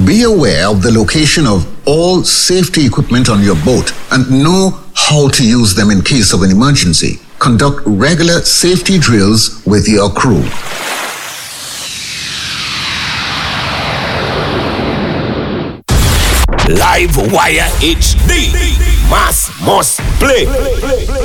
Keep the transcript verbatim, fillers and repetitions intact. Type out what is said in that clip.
Be aware of the location of all safety equipment on your boat and know how to use them in case of an emergency. Conduct regular safety drills with your crew. Live Wire H D. Mass must play.